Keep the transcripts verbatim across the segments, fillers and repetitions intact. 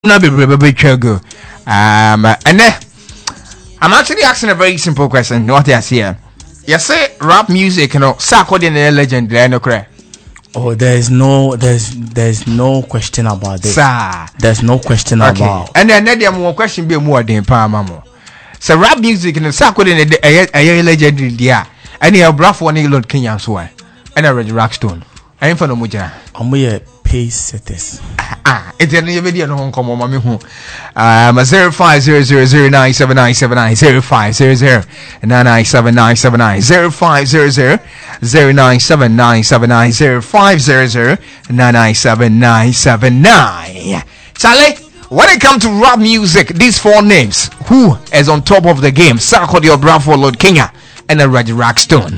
not be very go. Um, and then I'm actually asking a very simple question. What I see here? You say rap music, you know, Sarkodie and legend, there no cry. Oh, there's no, there's, there's no question about this. Sir, there's no question okay. about. And then there more question be more than Palmamo. So rap music, you know, Sarkodie and a legend, yeah, and you have rough one in Lord Kenya, so and I read Rockstone. I ain't for no muja. I'm here. Pace setters. Ah, it's a new video. No come on, mommy. Um, zero five zero zero zero nine seven nine seven nine zero five zero zero nine nine seven nine seven nine zero five zero zero zero nine seven nine seven nine zero five zero zero nine nine seven nine seven nine. Charlie, when it comes to rap music, these four names, who is on top of the game? Sarkodie Obrafour, Lord Kenya, and then Reggie Rockstone.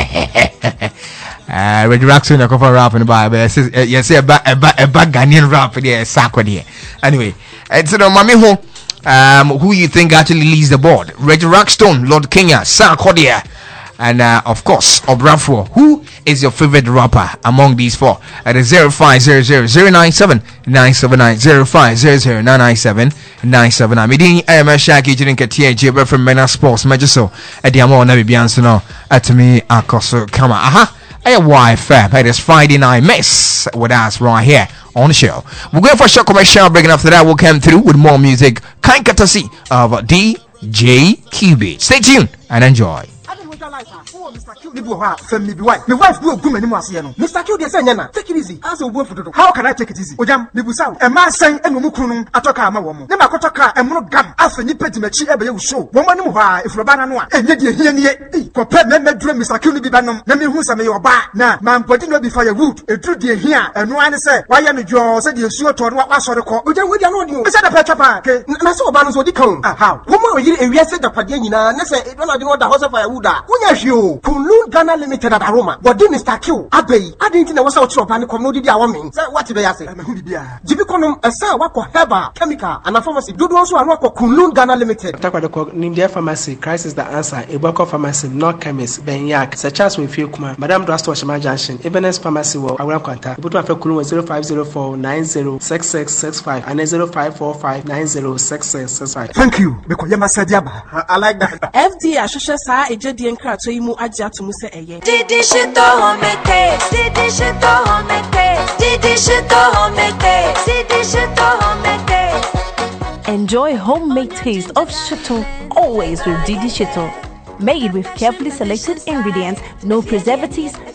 Uh, Reggie Rockstone, a cover rap in the Bible. Yes, a bad Ghanaian rap there, Sarkodie. Anyway, it's no mommy who, um, who you think actually leads the board? Reggie Rockstone, Lord Kenya, Sarkodie, and uh, of course, Obrafour. Who is your favorite rapper among these four? At zero five zero zero zero nine seven nine seven nine zero five zero zero nine nine seven nine seven nine. Medini I am a shaggy didn't get here, Jibber from Mena Sports, Major so at the Amor Nabi Bianso at me, Akoso Kama. Aha. Hey, Y F M. It is Friday night mess with us right here on the show. We're going for a short commercial break, and after that, we'll come through with more music. Kind courtesy of D J Q-Beat. Stay tuned and enjoy. Mister Q, me be wife. My wife do a good many more. Mister Q, they say, Nana, take it easy. As a work for how can I take it easy? Ojam, Nibusa, a man saying, and Mukunum, Atoka, my woman. Never Kotaka, and Mono Gam, after you pet me, she ever show. Woman, if Rabana, and yet you hear me, compare me, dream, Mister Q, be banum, let me who's a your bar. Now, man, putting no before your root, a true dear here, and one say, why am you said you sure to what was the call? Ojam, we don't know you. Is that a petapa? Naso balance or the cone? How? Woman, you and yes, the Padina, and say, it don't know the house of Ayuda. Who are you? Kunlun Ghana Limited at Aroma. What did Mister Q? Abbey. I didn't know what's out of and commodity. I mean, what did I say? Jibiconum, a sa wako heba, chemical, and a pharmacy. Do also a wako Kunlun Ghana Limited. Nimdia Pharmacy, crisis the answer. Iboko Pharmacy, not chemist, Benyak, such as we feel Kuma, Madame Drastwashima Junction, Ebenes Pharmacy, or Around Quanta. Put one for Kulu zero five zero four nine zero six six six five and zero five four five nine zero six six six five. Thank you, because you must say, I like that. F D A, Shusha, a Jedi and Krat, so you move Aja to Musa. Didi shito homete, Didi shito homete, Didi shito homete, Didi shito homete. Enjoy homemade taste of shito always with Didi Shito. Made with carefully selected ingredients, no preservatives,